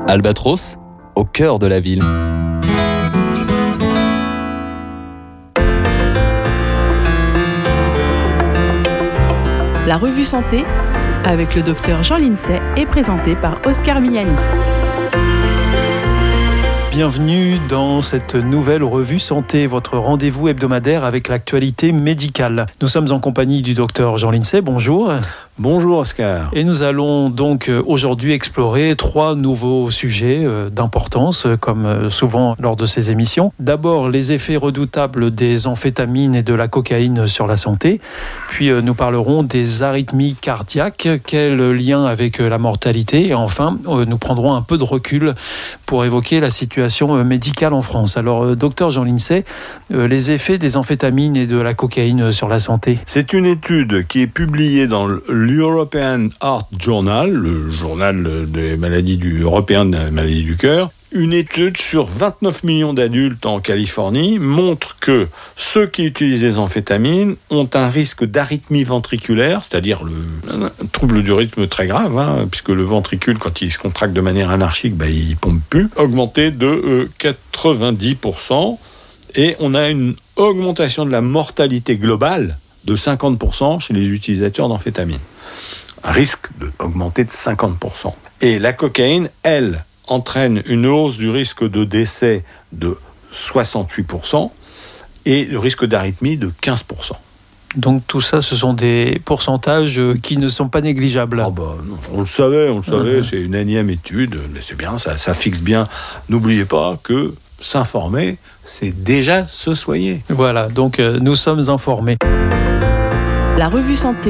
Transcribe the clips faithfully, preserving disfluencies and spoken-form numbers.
Albatros, au cœur de la ville. La revue Santé, avec le docteur Jean Lincey, est présentée par Oscar Miani. Bienvenue dans cette nouvelle revue Santé, votre rendez-vous hebdomadaire avec l'actualité médicale. Nous sommes en compagnie du docteur Jean Lincey. Bonjour. Bonjour Oscar. Et nous allons donc aujourd'hui explorer trois nouveaux sujets d'importance, comme souvent lors de ces émissions. D'abord, les effets redoutables des amphétamines et de la cocaïne sur la santé. Puis nous parlerons des arythmies cardiaques, quel lien avec la mortalité. Et enfin, nous prendrons un peu de recul pour évoquer la situation médicale en France. Alors, docteur Jean Lincey, les effets des amphétamines et de la cocaïne sur la santé. C'est une étude qui est publiée dans le l'European Heart Journal, le journal des maladies du, européen des maladies du cœur. Une étude sur vingt-neuf millions d'adultes en Californie montre que ceux qui utilisent les amphétamines ont un risque d'arythmie ventriculaire, c'est-à-dire le, un trouble du rythme très grave, hein, puisque le ventricule, quand il se contracte de manière anarchique, bah, il ne pompe plus, augmenté de euh, quatre-vingt-dix pour cent. Et on a une augmentation de la mortalité globale de cinquante pour cent chez les utilisateurs d'amphétamines. Un risque d'augmenter de cinquante pour cent. Et la cocaïne, elle, entraîne une hausse du risque de décès de soixante-huit pour cent et le risque d'arythmie de quinze pour cent. Donc tout ça, ce sont des pourcentages qui ne sont pas négligeables. Oh bah, on le savait, on le savait, mmh. C'est une énième étude, mais c'est bien, ça, ça fixe bien. N'oubliez pas que s'informer, c'est déjà se soigner. Voilà, donc euh, nous sommes informés. La revue Santé.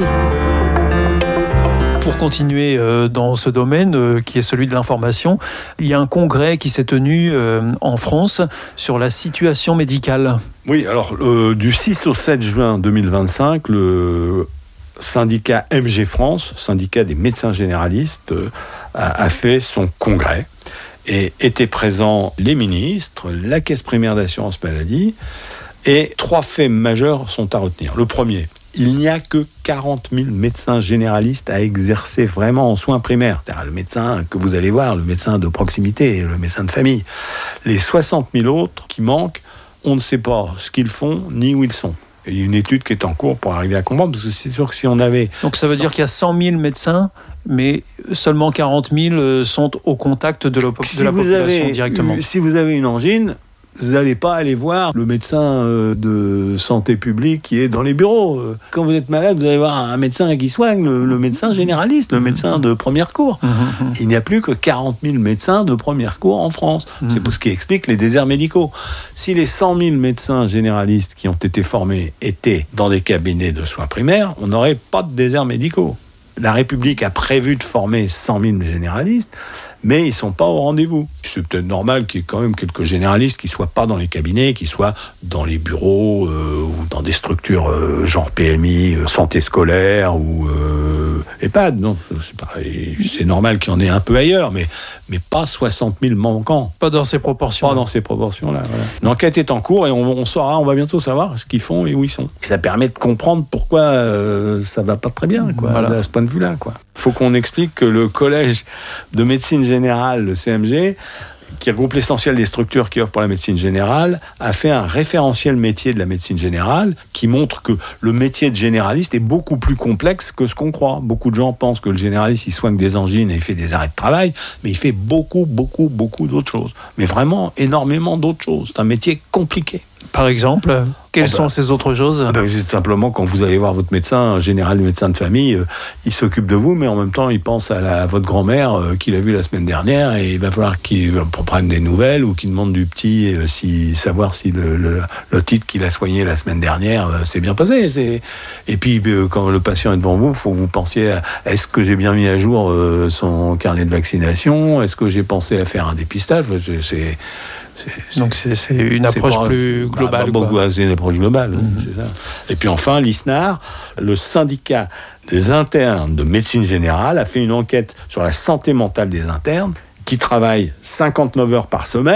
Pour continuer euh, dans ce domaine euh, qui est celui de l'information, il y a un congrès qui s'est tenu euh, en France sur la situation médicale. Oui, alors euh, du six au sept juin deux mille vingt-cinq, le syndicat M G France, syndicat des médecins généralistes, euh, a, a fait son congrès. Et étaient présents les ministres, la Caisse primaire d'assurance maladie, et trois faits majeurs sont à retenir. Le premier, il n'y a que quarante mille médecins généralistes à exercer vraiment en soins primaires. C'est-à-dire le médecin que vous allez voir, le médecin de proximité, le médecin de famille. Les soixante mille autres qui manquent, on ne sait pas ce qu'ils font ni où ils sont. Et il y a une étude qui est en cours pour arriver à comprendre, parce que c'est sûr que si on avait... Donc ça veut dire qu'il y a cent mille médecins, mais seulement quarante mille sont au contact de, l'op- si de la population avez, directement. Si vous avez une angine, vous n'allez pas aller voir le médecin de santé publique qui est dans les bureaux. Quand vous êtes malade, vous allez voir un médecin qui soigne, le, le médecin généraliste, le médecin de première cour. Mmh, mmh. Il n'y a plus que quarante mille médecins de première cour en France. Mmh. C'est ce qui explique les déserts médicaux. Si les cent mille médecins généralistes qui ont été formés étaient dans des cabinets de soins primaires, on n'aurait pas de déserts médicaux. La République a prévu de former cent mille généralistes, mais ils ne sont pas au rendez-vous. C'est peut-être normal qu'il y ait quand même quelques généralistes qui ne soient pas dans les cabinets, qui soient dans les bureaux euh, ou dans des structures euh, genre P M I, euh, santé scolaire ou euh, EHPAD. Non, c'est, pareil, c'est normal qu'il y en ait un peu ailleurs, mais, mais pas soixante mille manquants. Pas dans ces proportions. Pas dans ces proportions-là. Voilà. L'enquête est en cours et on, on saura, on va bientôt savoir ce qu'ils font et où ils sont. Ça permet de comprendre pourquoi euh, ça ne va pas très bien, quoi, voilà. À ce point de vue-là, quoi. Il faut qu'on explique que le collège de médecine générale, le C M G, qui regroupe l'essentiel des structures qui offrent pour la médecine générale, a fait un référentiel métier de la médecine générale qui montre que le métier de généraliste est beaucoup plus complexe que ce qu'on croit. Beaucoup de gens pensent que le généraliste, il soigne des angines et il fait des arrêts de travail, mais il fait beaucoup, beaucoup, beaucoup d'autres choses. Mais vraiment énormément d'autres choses. C'est un métier compliqué. Par exemple, quelles oh ben, sont ces autres choses ? ben, C'est simplement quand vous allez voir votre médecin, en général le médecin de famille, euh, il s'occupe de vous, mais en même temps il pense à, la, à votre grand-mère euh, qu'il a vue la semaine dernière et il va falloir qu'il prenne des nouvelles ou qu'il demande du petit, euh, si, savoir si le, le, le titre qu'il a soigné la semaine dernière euh, s'est bien passé. C'est... Et puis euh, quand le patient est devant vous, il faut que vous pensiez à est-ce que j'ai bien mis à jour euh, son carnet de vaccination ? Est-ce que j'ai pensé à faire un dépistage ? c'est, c'est C'est, c'est, Donc c'est, c'est une approche c'est pas, plus globale. Bah, bah, c'est une approche globale, mmh. c'est ça. Et puis enfin, l'I S N A R, le syndicat des internes de médecine générale, a fait une enquête sur la santé mentale des internes qui travaillent cinquante-neuf heures par semaine.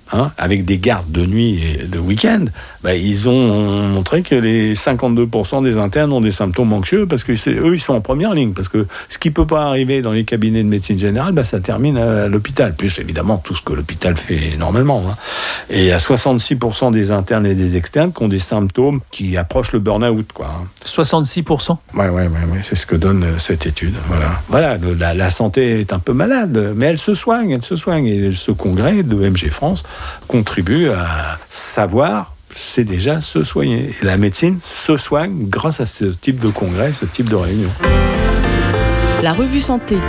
hein, avec des gardes de nuit et de week-end, bah, ils ont montré que les cinquante-deux pour cent des internes ont des symptômes anxieux parce que c'est, eux, ils sont en première ligne. Parce que ce qui ne peut pas arriver dans les cabinets de médecine générale, bah, ça termine à l'hôpital. Plus évidemment tout ce que l'hôpital fait normalement. Hein. Et il y a soixante-six pour cent des internes et des externes qui ont des symptômes qui approchent le burn-out. Quoi, hein. soixante-six pour cent Oui, ouais, ouais, ouais, c'est ce que donne cette étude. Voilà, voilà le, la, la santé est un peu malade, mais elle se soigne, elle se soigne. Et ce congrès de M G France contribue à savoir, c'est déjà se soigner. Et la médecine se soigne grâce à ce type de congrès, ce type de réunion. La revue santé.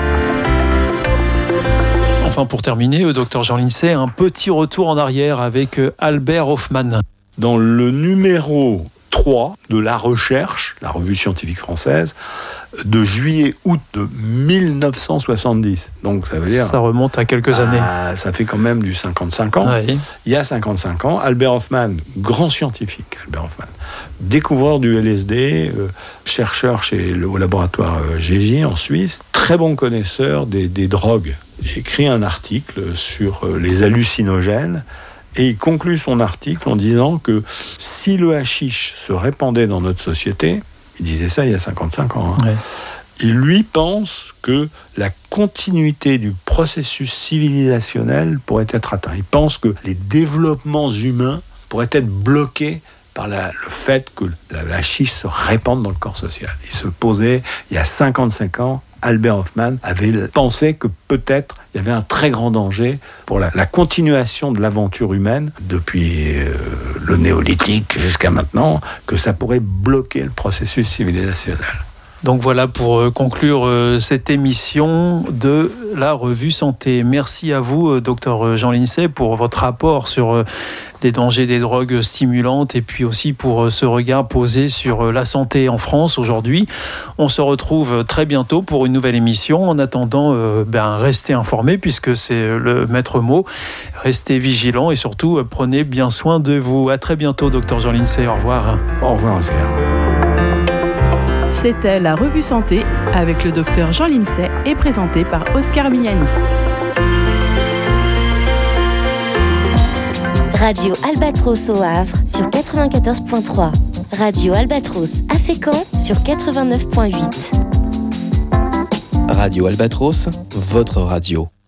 Enfin, pour terminer, euh, docteur Jean Lincey, un petit retour en arrière avec euh, Albert Hofmann. Dans le numéro trois de La Recherche, la revue scientifique française, de juillet-août de mille neuf cent soixante-dix. Donc ça veut dire... Ça remonte à quelques années. Ah, ça fait quand même du cinquante-cinq ans. Oui. Il y a cinquante-cinq ans, Albert Hofmann, grand scientifique, Albert Hofmann, découvreur du L S D, euh, chercheur chez le, au laboratoire euh, G J en Suisse, très bon connaisseur des, des drogues. Il écrit un article sur euh, les hallucinogènes. Et il conclut son article en disant que si le hashish se répandait dans notre société, il disait ça il y a cinquante-cinq ans, hein, ouais. Il lui pense que la continuité du processus civilisationnel pourrait être atteinte. Il pense que les développements humains pourraient être bloqués par la, le fait que le hashish se répande dans le corps social. Il se posait, il y a cinquante-cinq ans, Albert Hofmann avait pensé que peut-être il y avait un très grand danger pour la, la continuation de l'aventure humaine depuis euh, le néolithique jusqu'à maintenant, que ça pourrait bloquer le processus civilisationnel. Donc voilà pour conclure cette émission de la revue Santé. Merci à vous, docteur Jean Lincey, pour votre rapport sur les dangers des drogues stimulantes et puis aussi pour ce regard posé sur la santé en France aujourd'hui. On se retrouve très bientôt pour une nouvelle émission. En attendant, euh, ben, restez informés puisque c'est le maître mot. Restez vigilants et surtout prenez bien soin de vous. À très bientôt, docteur Jean Lincey. Au revoir. Au revoir, Oscar. C'était la revue Santé avec le docteur Jean Lincey et présenté par Oscar Miani. Radio Albatros au Havre sur quatre-vingt-quatorze virgule trois. Radio Albatros à Fécamp sur quatre-vingt-neuf virgule huit. Radio Albatros, votre radio.